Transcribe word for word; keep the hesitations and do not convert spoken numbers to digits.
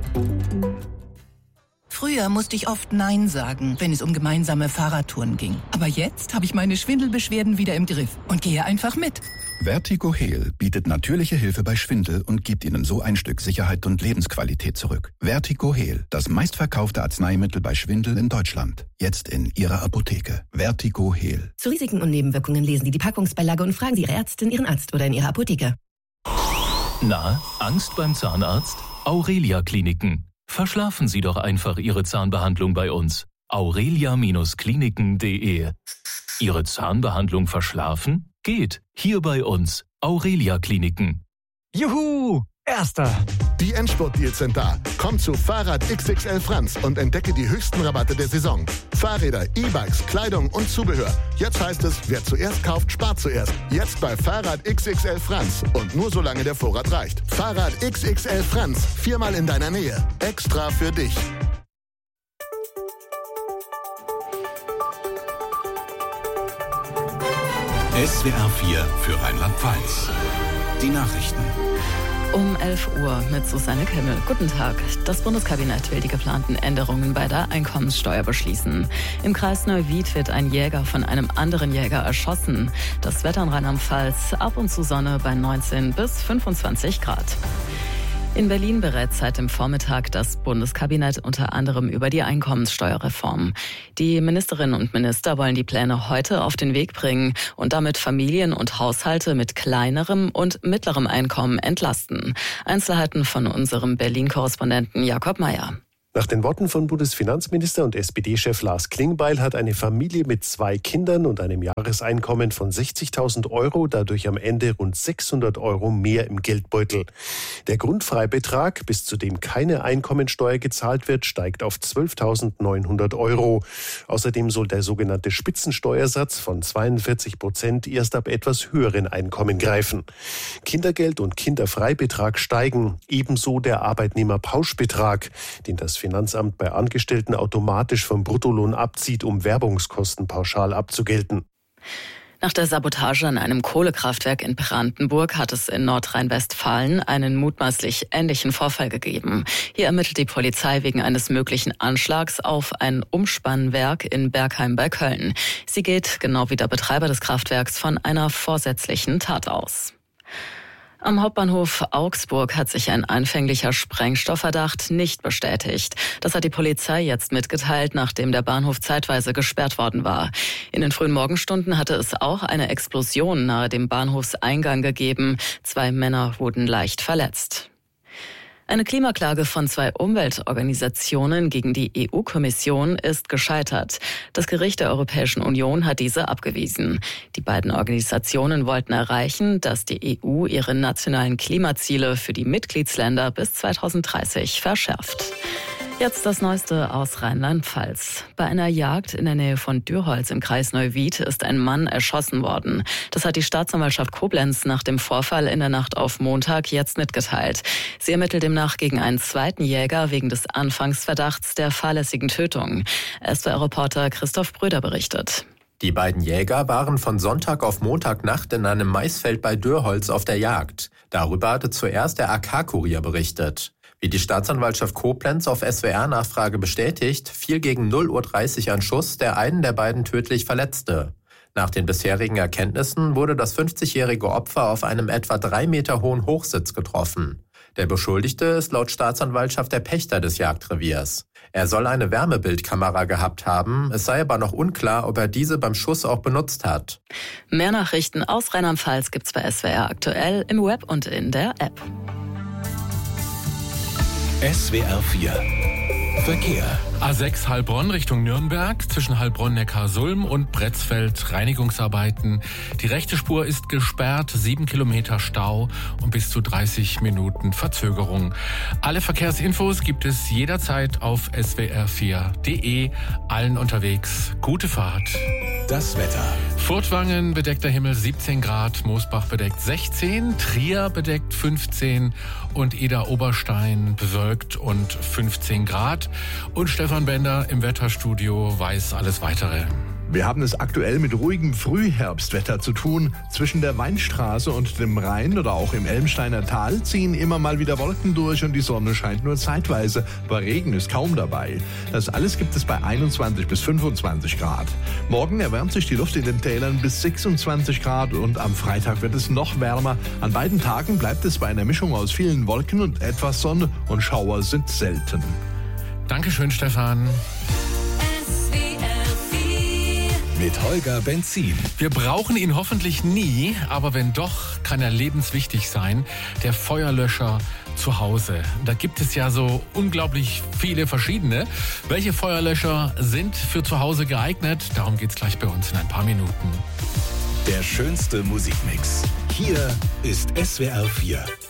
Früher musste ich oft Nein sagen, wenn es um gemeinsame Fahrradtouren ging. Aber jetzt habe ich meine Schwindelbeschwerden wieder im Griff und gehe einfach mit. Vertigo Heal bietet natürliche Hilfe bei Schwindel und gibt Ihnen so ein Stück Sicherheit und Lebensqualität zurück. Vertigo Heal, das meistverkaufte Arzneimittel bei Schwindel in Deutschland. Jetzt in Ihrer Apotheke. Vertigo Heal. Zu Risiken und Nebenwirkungen lesen Sie die Packungsbeilage und fragen Sie Ihre Ärztin, Ihren Arzt oder in Ihrer Apotheke. Na, Angst beim Zahnarzt? Aurelia Kliniken. Verschlafen Sie doch einfach Ihre Zahnbehandlung bei uns. aurelia Kliniken punkt de. Ihre Zahnbehandlung verschlafen? Geht. Hier bei uns. Aurelia Kliniken. Juhu! Erster! Die Endspurt-Deals sind da. Komm zu Fahrrad X X L Franz und entdecke die höchsten Rabatte der Saison. Fahrräder, E-Bikes, Kleidung und Zubehör. Jetzt heißt es, wer zuerst kauft, spart zuerst. Jetzt bei Fahrrad X X L Franz. Und nur solange der Vorrat reicht. Fahrrad X X L Franz. Viermal in deiner Nähe. Extra für dich. S W R vier für Rheinland-Pfalz. Die Nachrichten. Um elf Uhr mit Susanne Kemmel. Guten Tag. Das Bundeskabinett will die geplanten Änderungen bei der Einkommenssteuer beschließen. Im Kreis Neuwied wird ein Jäger von einem anderen Jäger erschossen. Das Wetter in Rheinland-Pfalz, ab und zu Sonne bei neunzehn bis fünfundzwanzig Grad. In Berlin berät seit dem Vormittag das Bundeskabinett unter anderem über die Einkommenssteuerreform. Die Ministerinnen und Minister wollen die Pläne heute auf den Weg bringen und damit Familien und Haushalte mit kleinerem und mittlerem Einkommen entlasten. Einzelheiten von unserem Berlin-Korrespondenten Jakob Mayer. Nach den Worten von Bundesfinanzminister und S P D-Chef Lars Klingbeil hat eine Familie mit zwei Kindern und einem Jahreseinkommen von sechzigtausend Euro dadurch am Ende rund sechshundert Euro mehr im Geldbeutel. Der Grundfreibetrag, bis zu dem keine Einkommensteuer gezahlt wird, steigt auf zwölftausendneunhundert Euro. Außerdem soll der sogenannte Spitzensteuersatz von zweiundvierzig Prozent erst ab etwas höheren Einkommen greifen. Kindergeld und Kinderfreibetrag steigen, ebenso der Arbeitnehmerpauschbetrag, den das Finanzamt bei Angestellten automatisch vom Bruttolohn abzieht, um Werbungskosten pauschal abzugelten. Nach der Sabotage an einem Kohlekraftwerk in Brandenburg hat es in Nordrhein-Westfalen einen mutmaßlich ähnlichen Vorfall gegeben. Hier ermittelt die Polizei wegen eines möglichen Anschlags auf ein Umspannwerk in Bergheim bei Köln. Sie geht, genau wie der Betreiber des Kraftwerks, von einer vorsätzlichen Tat aus. Am Hauptbahnhof Augsburg hat sich ein anfänglicher Sprengstoffverdacht nicht bestätigt. Das hat die Polizei jetzt mitgeteilt, nachdem der Bahnhof zeitweise gesperrt worden war. In den frühen Morgenstunden hatte es auch eine Explosion nahe dem Bahnhofseingang gegeben. Zwei Männer wurden leicht verletzt. Eine Klimaklage von zwei Umweltorganisationen gegen die E U-Kommission ist gescheitert. Das Gericht der Europäischen Union hat diese abgewiesen. Die beiden Organisationen wollten erreichen, dass die E U ihre nationalen Klimaziele für die Mitgliedsländer bis zweitausenddreißig verschärft. Jetzt das Neueste aus Rheinland-Pfalz. Bei einer Jagd in der Nähe von Dürholz im Kreis Neuwied ist ein Mann erschossen worden. Das hat die Staatsanwaltschaft Koblenz nach dem Vorfall in der Nacht auf Montag jetzt mitgeteilt. Sie ermittelt demnach gegen einen zweiten Jäger wegen des Anfangsverdachts der fahrlässigen Tötung. S W R-Reporter Christoph Bröder berichtet. Die beiden Jäger waren von Sonntag auf Montagnacht in einem Maisfeld bei Dürholz auf der Jagd. Darüber hatte zuerst der A K-Kurier berichtet. Wie die Staatsanwaltschaft Koblenz auf S W R-Nachfrage bestätigt, fiel gegen null Uhr dreißig ein Schuss, der einen der beiden tödlich verletzte. Nach den bisherigen Erkenntnissen wurde das fünfzigjährige Opfer auf einem etwa drei Meter hohen Hochsitz getroffen. Der Beschuldigte ist laut Staatsanwaltschaft der Pächter des Jagdreviers. Er soll eine Wärmebildkamera gehabt haben, es sei aber noch unklar, ob er diese beim Schuss auch benutzt hat. Mehr Nachrichten aus Rheinland-Pfalz gibt's bei S W R aktuell im Web und in der App. S W R vier Verkehr. A sechs Heilbronn Richtung Nürnberg, zwischen Heilbronn-Neckarsulm und Bretzfeld Reinigungsarbeiten. Die rechte Spur ist gesperrt, sieben Kilometer Stau und bis zu dreißig Minuten Verzögerung. Alle Verkehrsinfos gibt es jederzeit auf S W R vier Punkt de. Allen unterwegs gute Fahrt. Das Wetter. Furtwangen bedeckter Himmel siebzehn Grad, Moosbach bedeckt sechzehn, Trier bedeckt fünfzehn und Eder-Oberstein bewölkt und fünfzehn Grad. Und Stefan Bender im Wetterstudio weiß alles Weitere. Wir haben es aktuell mit ruhigem Frühherbstwetter zu tun. Zwischen der Weinstraße und dem Rhein oder auch im Elmsteiner Tal ziehen immer mal wieder Wolken durch und die Sonne scheint nur zeitweise, aber Regen ist kaum dabei. Das alles gibt es bei einundzwanzig bis fünfundzwanzig Grad. Morgen erwärmt sich die Luft in den Tälern bis sechsundzwanzig Grad und am Freitag wird es noch wärmer. An beiden Tagen bleibt es bei einer Mischung aus vielen Wolken und etwas Sonne und Schauer sind selten. Dankeschön, Stefan. Mit Holger Benzin. Wir brauchen ihn hoffentlich nie, aber wenn doch, kann er lebenswichtig sein. Der Feuerlöscher zu Hause. Da gibt es ja so unglaublich viele verschiedene. Welche Feuerlöscher sind für zu Hause geeignet? Darum geht's gleich bei uns in ein paar Minuten. Der schönste Musikmix. Hier ist S W R vier.